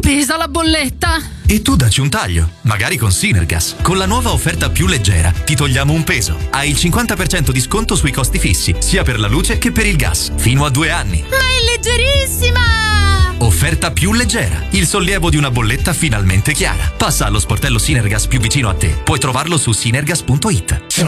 pesa la bolletta? E tu dacci un taglio, magari con Sinergas. Con la nuova offerta più leggera ti togliamo un peso. Hai il 50% di sconto sui costi fissi, sia per la luce che per il gas, fino a 2 anni. Ma è leggerissima! Offerta più leggera, il sollievo di una bolletta finalmente chiara. Passa allo sportello Sinergas più vicino a te. Puoi trovarlo su sinergas.it.